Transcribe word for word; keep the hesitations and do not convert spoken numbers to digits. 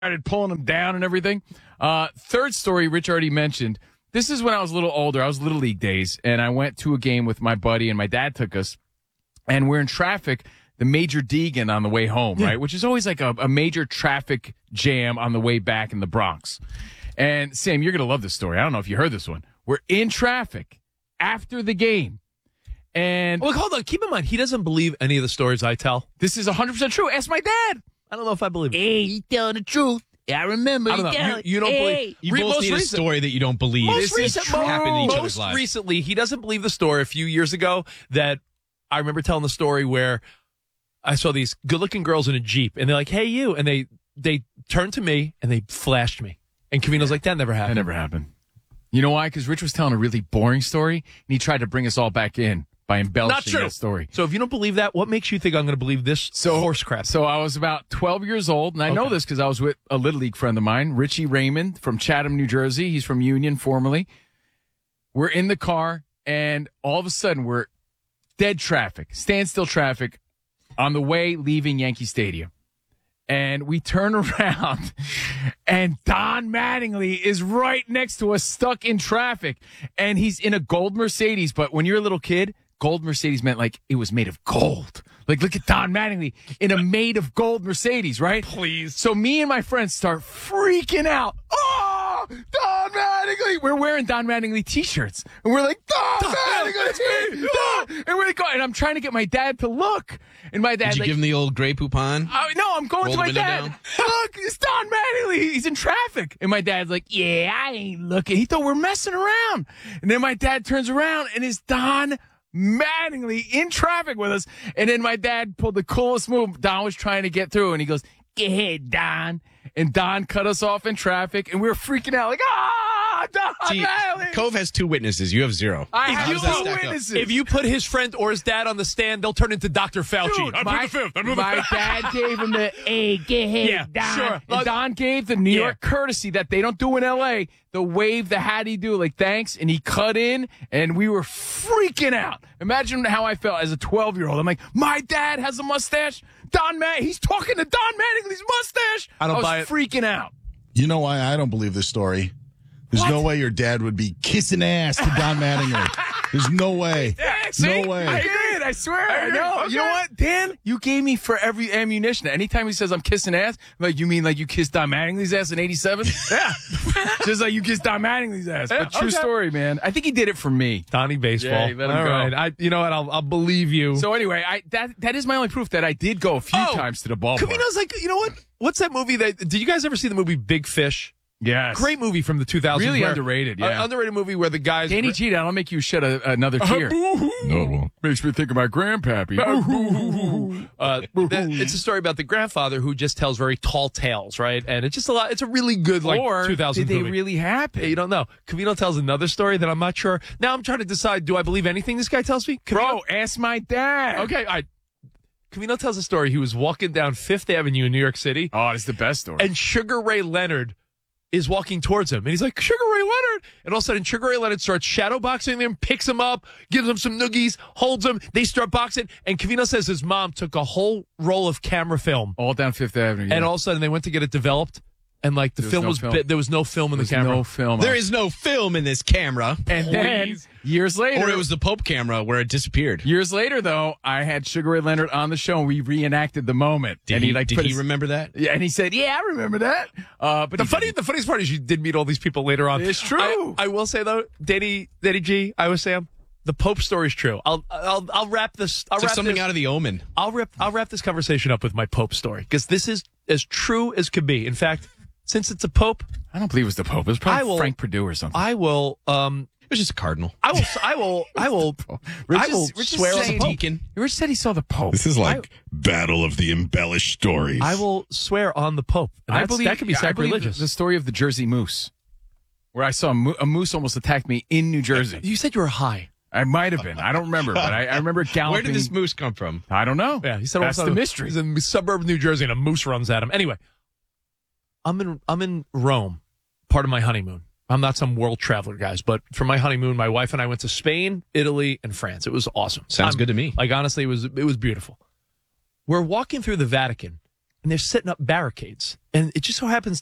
started pulling them down and everything. Uh, third story, Rich already mentioned. This is when I was a little older. I was Little League days, and I went to a game with my buddy, and my dad took us, and we're in traffic, the Major Deegan on the way home, yeah. right, which is always like a, a major traffic jam on the way back in the Bronx. And, Sam, you're going to love this story. I don't know if you heard this one. We're in traffic after the game. And look, hold on. Keep in mind, he doesn't believe any of the stories I tell. This is one hundred percent true. Ask my dad. I don't know if I believe it. Hey, he's telling the truth. I remember. I don't know. You, you don't hey. believe. You both most need recent, a story that you don't believe. Most, this recent, is happened in each most other's lives. recently, he doesn't believe the story a few years ago that I remember telling the story where I saw these good-looking girls in a Jeep, and they're like, hey, you. And they, they turned to me, and they flashed me. And Covino's like, that never happened. That never happened. You know why? Because Rich was telling a really boring story, and he tried to bring us all back in by embellishing Not true. that story. So if you don't believe that, what makes you think I'm going to believe this so, horse crap? So I was about twelve years old, and I okay. know this because I was with a Little League friend of mine, Richie Raymond from Chatham, New Jersey. He's from Union formerly. We're in the car, and all of a sudden we're dead traffic, standstill traffic on the way leaving Yankee Stadium. And we turn around, and Don Mattingly is right next to us, stuck in traffic. And he's in a gold Mercedes. But when you're a little kid, gold Mercedes meant like it was made of gold. Like, look at Don Mattingly in a made of gold Mercedes, right? Please. So me and my friends start freaking out. Oh, Don Mattingly. We're wearing Don Mattingly T-shirts. And we're like, Don, Don Mattingly, it's me. Don. And we're like, and I'm trying to get my dad to look. And my dad, Did you like, give him the old Grey Poupon? Uh, no, I'm going Roll to my the dad. down. Look, it's Don Mattingly. He's in traffic. And my dad's like, yeah, I ain't looking. He thought we we're messing around. And then my dad turns around, and it's Don Mattingly in traffic with us. And then my dad pulled the coolest move. Don was trying to get through, and he goes, go ahead, Don. And Don cut us off in traffic, and we were freaking out like, ah, Don See, Mattingly. Cove has two witnesses. You have zero. I If have you two stack up? witnesses. If you put his friend or his dad on the stand, they'll turn into Doctor Fauci. Dude, I my, plead the fifth. I plead the my fifth. dad gave him the, hey, get ahead, Yeah, Don. sure. And Don gave the New Yeah. York courtesy that they don't do in L A, the wave, the how'd he do, like, thanks, and he cut in, and we were freaking out. Imagine how I felt as a twelve-year-old. I'm like, my dad has a mustache. Don Matt, he's talking to Don Mattingly's mustache. I don't was buy it. freaking out. You know why I don't believe this story? There's What? no way your dad would be kissing ass to Don Mattingly. There's no way. Yeah, see? No way. I did. I swear. I I, agree. know. Okay. You know what, Dan? You gave me for every ammunition. Anytime he says I'm kissing ass, I'm like, you mean like you kissed Don Mattingly's ass in eighty-seven? Yeah. Just like you kissed Don Mattingly's ass. Yeah, But true okay. story, man. I think he did it for me. Donnie baseball. Yeah, you let him All go. right. I, you know what? I'll, I'll believe you. So anyway, I that that is my only proof that I did go a few Oh, times to the ballpark. Covino's like, you know what? What's that movie that? Did you guys ever see the movie Big Fish? Yes. Great movie from the two thousands. Really where- underrated, yeah. uh, underrated movie where the guys. Danny G, that'll make you shed a, another tear. No, it won't. Makes me think of my grandpappy. Uh, that- it's a story about the grandfather who just tells very tall tales, right? And it's just a lot. It's a really good like or two thousands did they movie. really happen? Yeah, you don't know. Covino tells another story that I'm not sure. Now I'm trying to decide: do I believe anything this guy tells me? Covino? Bro, ask my dad. Okay, all right. Covino tells a story. He was walking down Fifth Avenue in New York City, Oh, it's the best story. and Sugar Ray Leonard is walking towards him. And he's like, Sugar Ray Leonard. And all of a sudden, Sugar Ray Leonard starts shadow boxing him, picks him up, gives him some noogies, holds him. They start boxing. And Covino says his mom took a whole roll of camera film. All down Fifth Avenue. Yeah. And all of a sudden, they went to get it developed. And like the There was film no was, film. bit, there was no film in the There's camera. no film. There is no film in this camera. And then Please. years later, Or it was the Pope camera where it disappeared. years later though, I had Sugar Ray Leonard on the show, and we reenacted the moment. Did and he, like did put he his- remember that? Yeah, and he said, "Yeah, I remember that." Uh, but The he funny, didn't. the funniest part is you did meet all these people later on. It's true. I, I will say though, Danny, Danny G, I was Sam. The Pope story's true. I'll, I'll, I'll wrap this. I'll It's like wrap something this, out of The Omen. I'll wrap, I'll wrap this conversation up with my Pope story because this is as true as could be. In fact, since it's a Pope, I don't believe it was the Pope. It was probably I will- Frank Perdue or something. I will, um, It was just a cardinal. I will, I will, I will, Rich I is- will Rich is swear on the saying- Pope. Deacon. Rich said he saw the Pope. This is like Battle of the Embellished Stories. I will swear on the Pope. And I that's- believe that could be I believe sacrilegious. the story of the Jersey Moose, where I saw a, mo- a moose almost attack me in New Jersey. You said you were high. I might have been. I don't remember, but I, I remember galloping. Where did this moose come from? I don't know. Yeah, he said that's all the of a sudden mystery. He's in the suburb of New Jersey, and a moose runs at him. Anyway, I'm in I'm in Rome, part of my honeymoon. I'm not some world traveler, guys, but for my honeymoon, my wife and I went to Spain, Italy, and France. It was awesome. Sounds I'm- good to me. Like honestly, it was it was beautiful. We're walking through the Vatican, and they're setting up barricades. And it just so happens